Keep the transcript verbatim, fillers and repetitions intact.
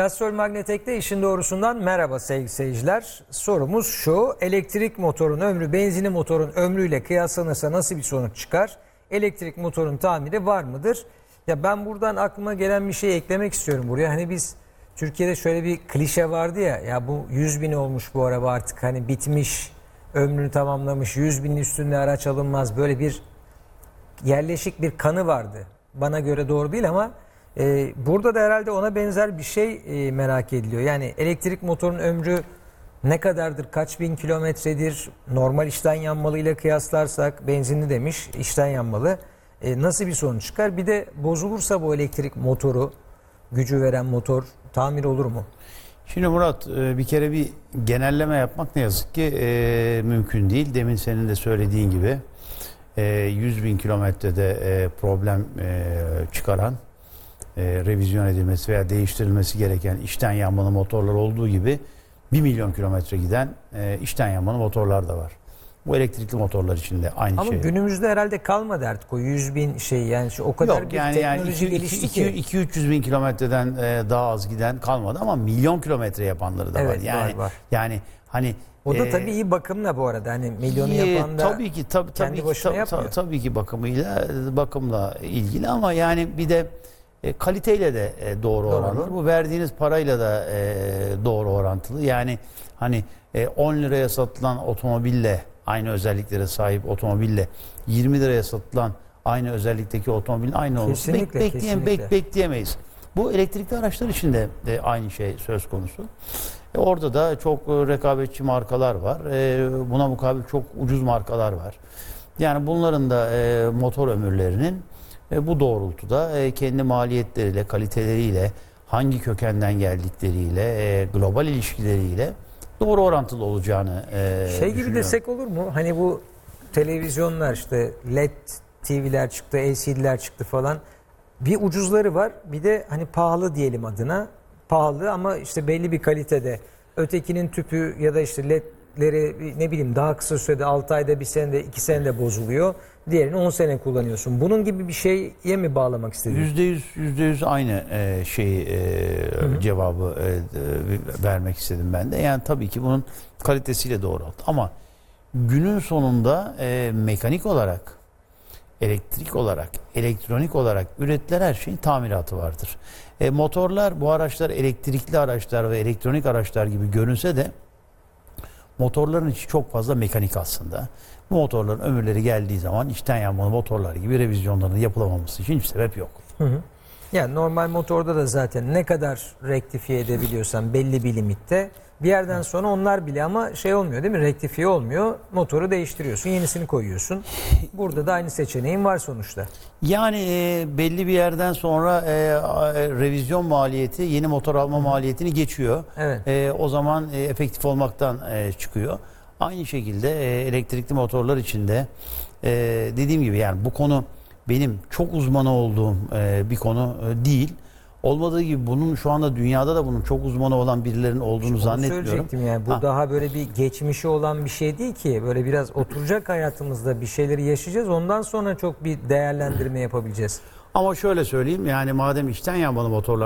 Castrol Magnetek'te işin doğrusundan merhaba sevgili seyirciler. Sorumuz şu: elektrik motorun ömrü benzin motorun ömrüyle kıyaslanırsa nasıl bir sonuç çıkar? Elektrik motorun tamiri var mıdır? Ya ben buradan aklıma gelen bir şey eklemek istiyorum buraya. Hani biz Türkiye'de şöyle bir klişe vardı ya, ya bu yüz bin olmuş bu araba artık, hani bitmiş, ömrünü tamamlamış, yüz binin üstünde araç alınmaz, böyle bir yerleşik bir kanı vardı. Bana göre doğru değil ama e, burada da herhalde ona benzer bir şey e, merak ediliyor. Yani elektrik motorun ömrü ne kadardır, kaç bin kilometredir, normal içten yanmalı ile kıyaslarsak, benzinli demiş, içten yanmalı, e, nasıl bir sonuç çıkar? Bir de bozulursa bu elektrik motoru, gücü veren motor tamir olur mu? Şimdi Murat, bir kere bir genelleme yapmak ne yazık ki e, mümkün değil. Demin senin de söylediğin gibi e, yüz bin kilometrede e, problem e, çıkaran, e, revizyon edilmesi veya değiştirilmesi gereken içten yanmalı motorlar olduğu gibi bir milyon kilometre giden e, içten yanmalı motorlar da var. Bu elektrikli motorlar için de aynı Ama şey. Ama günümüzde herhalde kalmadı artık o yüz bin şey, yani şu, o kadar Yok, bir yani teknoloji yani gelişti ki. iki üç yüz bin kilometreden e, daha az giden kalmadı ama milyon kilometre yapanları da Evet, var. Yani var, var. yani hani O da e, tabii iyi bakımla bu arada, hani milyonu iyi, yapan da tabii ki tabii, kendi tabii başına ki, yapmıyor. tabii, tabii ki bakımıyla bakımla ilgili ama yani bir de e, kaliteyle de e, doğru, Doğru. orantılı. Bu verdiğiniz parayla da e, doğru orantılı. Yani hani e, on liraya satılan otomobille, aynı özelliklere sahip otomobille yirmi liraya satılan aynı özellikteki otomobilin aynı olması Kesinlikle, bek, bekleyen, kesinlikle. bek, bekleyemeyiz. Bu elektrikli araçlar için de, de aynı şey söz konusu. E, orada da çok e, rekabetçi markalar var. E, buna mukabil çok ucuz markalar var. Yani bunların da e, motor ömürlerinin e, bu doğrultuda e, kendi maliyetleriyle, kaliteleriyle, hangi kökenden geldikleriyle, e, global ilişkileriyle doğru orantılı olacağını e, Şey gibi düşünüyorum. desek olur mu? Hani bu televizyonlar, işte L E D T V'ler çıktı, L C D'ler çıktı falan. Bir ucuzları var, bir de hani pahalı diyelim adına. Pahalı ama işte belli bir kalitede. Ötekinin tüpü ya da işte L E D'leri ne bileyim daha kısa sürede, altı ayda, bir senede, iki senede bozuluyor. Diğerini on sene kullanıyorsun. Bunun gibi bir şeye mi bağlamak istedin? Yüzde yüz, yüzde yüz aynı e, şeyi e, cevabı e, e, vermek istedim ben de. Yani tabii ki bunun kalitesiyle doğru. Ama günün sonunda e, mekanik olarak, elektrik olarak, elektronik olarak üretilen her şeyin tamiratı vardır. E, motorlar, bu araçlar elektrikli araçlar ve elektronik araçlar gibi görünse de motorların içi çok fazla mekanik aslında. Bu motorların ömürleri geldiği zaman içten yanmalı motorlar gibi revizyonlarının yapılamaması için hiçbir sebep yok. Hı hı. Yani normal motorda da zaten ne kadar rektifiye edebiliyorsan belli bir limitte, bir yerden sonra onlar bile ama şey olmuyor değil mi? Rektifiye olmuyor. Motoru değiştiriyorsun, yenisini koyuyorsun. Burada da aynı seçeneğin var sonuçta. Yani e, belli bir yerden sonra e, e, revizyon maliyeti yeni motor alma Hı. maliyetini geçiyor. Evet. E, o zaman e, efektif olmaktan e, çıkıyor. Aynı şekilde e, elektrikli motorlar için de e, dediğim gibi yani bu konu benim çok uzmanı olduğum e, bir konu e, değil. Olmadığı gibi bunun şu anda dünyada da bunun çok uzmanı olan birilerinin olduğunu Onu zannetmiyorum. söyleyecektim yani. Bu Ha. daha böyle bir geçmişi olan bir şey değil ki. Böyle biraz oturacak hayatımızda, bir şeyleri yaşayacağız. Ondan sonra çok bir değerlendirme yapabileceğiz. Ama şöyle söyleyeyim, yani madem içten yanmalı motorlar